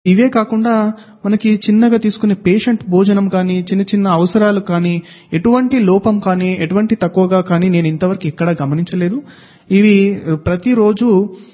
ఇవే కాకుండా మనకి చిన్నగా తీసుకునే పేషెంట్ భోజనం కానీ, చిన్న చిన్న అవసరాలు కానీ, ఎటువంటి లోపం కానీ, ఎటువంటి తక్కువగా కానీ నేను ఇంతవరకు ఎక్కడా గమనించలేదు. ఇవి ప్రతిరోజు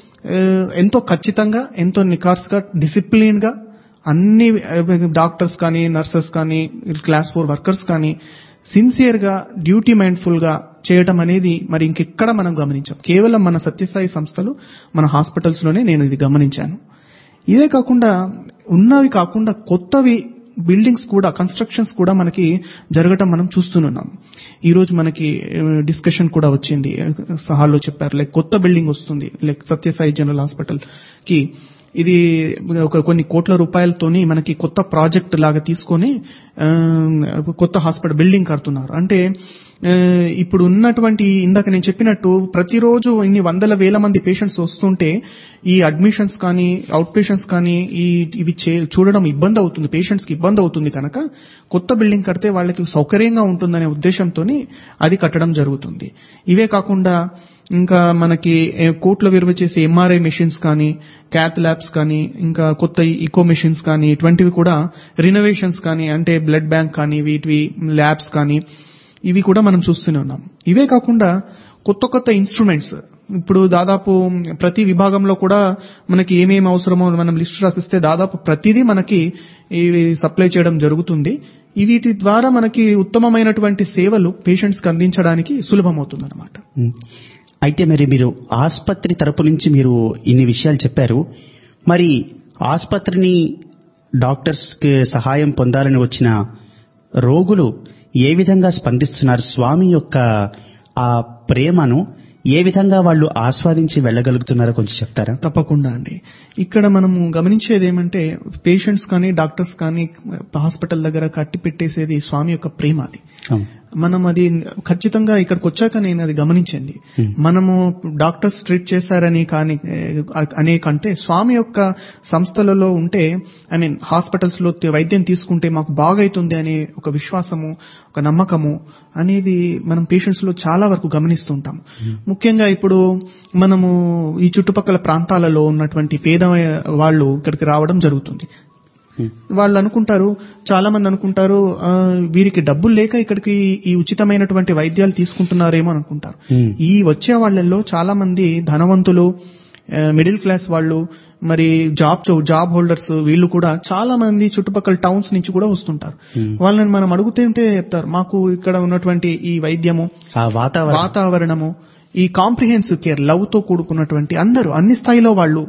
ఎంతో ఖచ్చితంగా, ఎంతో నిఖార్సుగా, డిసిప్లిన్ గా అన్ని డాక్టర్స్ కానీ, నర్సెస్ కానీ, క్లాస్ 4 వర్కర్స్ కానీ సిన్సియర్ గా, డ్యూటీ మైండ్ఫుల్ గా చేయటం అనేది మరి ఇంకెక్కడ మనం గమనించాం. కేవలం మన సత్యసాయి సంస్థలు, మన హాస్పిటల్స్ లోనే నేను ఇది గమనించాను. ఇదే కాకుండా ఉన్నవి కాకుండా కొత్తవి బిల్డింగ్స్ కూడా, కన్స్ట్రక్షన్స్ కూడా మనకి జరగటం మనం చూస్తున్నాం. ఈ రోజు మనకి డిస్కషన్ కూడా వచ్చింది, సహాల్లో చెప్పారు, లైక్ కొత్త బిల్డింగ్ వస్తుంది, లైక్ సత్యసాయి జనరల్ హాస్పిటల్ కి. ఇది కొన్ని కోట్ల రూపాయలతోని మనకి కొత్త ప్రాజెక్ట్ లాగా తీసుకొని కొత్త హాస్పిటల్ బిల్డింగ్ కడుతున్నారు. అంటే ఇప్పుడు ఉన్నటువంటి, ఇందాక నేను చెప్పినట్టు ప్రతిరోజు ఇన్ని వందల వేల మంది పేషెంట్స్ వస్తుంటే ఈ అడ్మిషన్స్ కానీ, అవుట్ పేషెంట్స్ కానీ ఇవి చూడడం ఇబ్బంది అవుతుంది, పేషెంట్స్ కి ఇబ్బంది అవుతుంది కనుక కొత్త బిల్డింగ్ కడితే వాళ్ళకి సౌకర్యంగా ఉంటుందనే ఉద్దేశంతో అది కట్టడం జరుగుతుంది. ఇవే కాకుండా ఇంకా మనకి కోట్ల విలువ చేసే ఎంఆర్ఐ మెషిన్స్ కానీ, క్యాత్ ల్యాబ్స్ కానీ, ఇంకా కొత్త ఈకో మెషిన్స్ కానీ, ఇటువంటివి కూడా రినోవేషన్స్ కానీ, అంటే బ్లడ్ బ్యాంక్ కానీ, వీటివి ల్యాబ్స్ కానీ, ఇవి కూడా మనం చూస్తూనే ఉన్నాం. ఇవే కాకుండా కొత్త కొత్త ఇన్స్ట్రుమెంట్స్ ఇప్పుడు దాదాపు ప్రతి విభాగంలో కూడా మనకి ఏమేమి అవసరమో మనం లిస్ట్ రాసిస్తే దాదాపు ప్రతిదీ మనకి ఇవి సప్లై చేయడం జరుగుతుంది. వీటి ద్వారా మనకి ఉత్తమమైనటువంటి సేవలు పేషెంట్స్ కి అందించడానికి సులభమవుతుంది అన్నమాట. అయితే మరి మీరు ఆసుపత్రి తరపు నుంచి మీరు ఇన్ని విషయాలు చెప్పారు. మరి ఆసుపత్రిని డాక్టర్స్ కి సహాయం పొందాలని వచ్చిన రోగులు ఏ విధంగా స్పందిస్తున్నారు? స్వామి యొక్క ఆ ప్రేమను ఏ విధంగా వాళ్ళు ఆస్వాదించి వెళ్ళగలుగుతున్నారో కొంచెం చెప్తారా? తప్పకుండా అండి. ఇక్కడ మనము గమనించేది ఏమంటే, పేషెంట్స్ కానీ, డాక్టర్స్ కానీ హాస్పిటల్ దగ్గర కట్టి పెట్టేసేది స్వామి యొక్క ప్రేమ. అది మనం అది ఖచ్చితంగా ఇక్కడికి వచ్చాక నేను అది గమనించింది. మనము డాక్టర్స్ ట్రీట్ చేశారని కానీ అనే కంటే స్వామి యొక్క సంస్థలలో ఉంటే, ఐ మీన్ హాస్పిటల్స్ లో వైద్యం తీసుకుంటే మాకు బాగైతుంది అనే ఒక విశ్వాసము, ఒక నమ్మకము అనేది మనం పేషెంట్స్ లో చాలా వరకు గమనిస్తుంటాం. ముఖ్యంగా ఇప్పుడు మనము ఈ చుట్టుపక్కల ప్రాంతాలలో ఉన్నటువంటి పేద వాళ్ళు ఇక్కడికి రావడం జరుగుతుంది. వాళ్ళు అనుకుంటారు, చాలా మంది అనుకుంటారు, వీరికి డబ్బులు లేక ఇక్కడికి ఈ ఉచితమైనటువంటి వైద్యాలు తీసుకుంటున్నారేమో అనుకుంటారు. ఈ వచ్చే వాళ్ళల్లో చాలా మంది ధనవంతులు, మిడిల్ క్లాస్ వాళ్ళు, మరి జాబ్ హోల్డర్స్, వీళ్ళు కూడా చాలా మంది చుట్టుపక్కల టౌన్స్ నుంచి కూడా వస్తుంటారు. వాళ్ళని మనం అడుగుతుంటే చెప్తారు, మాకు ఇక్కడ ఉన్నటువంటి ఈ వైద్యము, వాతావరణము, ఈ కాంప్రిహెన్సివ్ కేర్, లవ్ తో కూడుకున్నటువంటి అందరూ అన్ని స్థాయిలో వాళ్ళు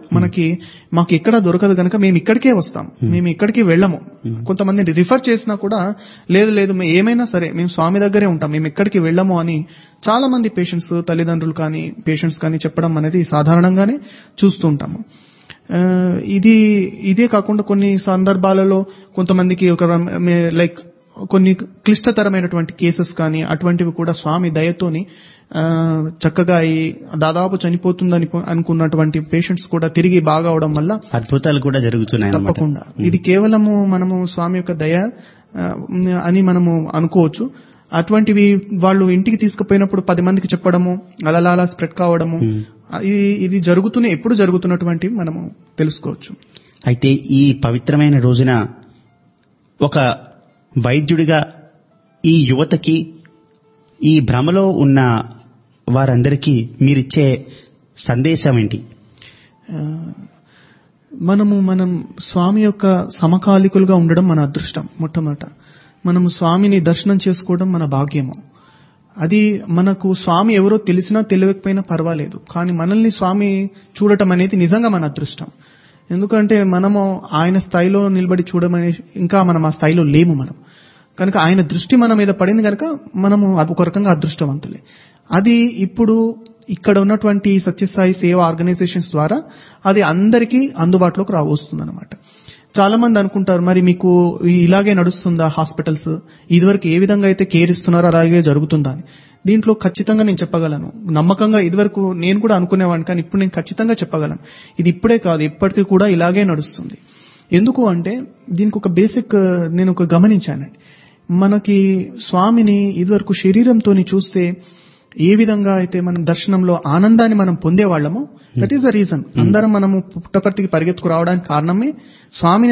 మాకు ఎక్కడ దొరకదు కనుక మేము ఇక్కడికే వస్తాం, మేము ఇక్కడికి వెళ్ళము. కొంతమంది రిఫర్ చేసినా కూడా లేదు ఏమైనా సరే మేము స్వామి దగ్గరే ఉంటాం, మేము ఎక్కడికి వెళ్ళము అని చాలా మంది పేషెంట్స్, తల్లిదండ్రులు కానీ, పేషెంట్స్ కానీ చెప్పడం అనేది సాధారణంగానే చూస్తూ ఉంటాము. ఇదే కాకుండా కొన్ని సందర్భాలలో కొంతమందికి లైక్ కొన్ని క్లిష్టతరమైనటువంటి కేసెస్ కానీ అటువంటివి కూడా స్వామి దయతోని చక్కగా దాదాపు చనిపోతుందని అనుకున్నటువంటి పేషెంట్స్ కూడా తిరిగి బాగా అవడం వల్ల అద్భుతాలు కూడా జరుగుతున్నాయి. తప్పకుండా ఇది కేవలము మనము స్వామి యొక్క దయ అని మనము అనుకోవచ్చు. అటువంటివి వాళ్ళు ఇంటికి తీసుకుపోయినప్పుడు 10 మందికి చెప్పడము, అలా స్ప్రెడ్ కావడము, ఇది ఎప్పుడు జరుగుతున్నటువంటివి మనము తెలుసుకోవచ్చు. అయితే ఈ పవిత్రమైన రోజున ఒక వైద్యుడిగా ఈ యువతకి, ఈ భ్రమలో ఉన్న వారందరికీ మీరిచ్చే సందేశం ఏంటి? మనం స్వామి యొక్క సమకాలికులుగా ఉండడం మన అదృష్టం. మొట్టమొదట మనము స్వామిని దర్శనం చేసుకోవడం మన భాగ్యము. అది మనకు స్వామి ఎవరో తెలిసినా తెలియకపోయినా పర్వాలేదు, కానీ మనల్ని స్వామి చూడటం అనేది నిజంగా మన అదృష్టం. ఎందుకంటే మనము ఆయన స్థాయిలో నిలబడి చూడమని, ఇంకా మనం ఆ స్థాయిలో లేము మనం కనుక ఆయన దృష్టి మన మీద పడింది కనుక మనము ఒక రకంగా అదృష్టవంతులే. అది ఇప్పుడు ఇక్కడ ఉన్నటువంటి సత్యసాయి సేవా ఆర్గనైజేషన్స్ ద్వారా అది అందరికీ అందుబాటులోకి వస్తుందన్నమాట. చాలా మంది అనుకుంటారు, మరి మీకు ఇలాగే నడుస్తుందా హాస్పిటల్స్, ఇదివరకు ఏ విధంగా అయితే కేర్ ఇస్తున్నారో అలాగే జరుగుతుందా అని. దీంట్లో ఖచ్చితంగా నేను చెప్పగలను, నమ్మకంగా ఇదివరకు నేను కూడా అనుకునేవాడిని, కానీ ఇప్పుడు నేను ఖచ్చితంగా చెప్పగలను, ఇది ఇప్పుడే కాదు ఎప్పటికీ కూడా ఇలాగే నడుస్తుంది. ఎందుకు అంటే దీనికి ఒక బేసిక్ నేను గమనించానండి. మనకి స్వామిని ఇదివరకు శరీరంతో చూస్తే ఏ విధంగా అయితే మనం దర్శనంలో ఆనందాన్ని మనం పొందేవాళ్ళమో, దట్ ఈస్ ద రీజన్. అందరం మనము పుట్టపర్తికి పరిగెత్తుకు రావడానికి కారణమే స్వామిని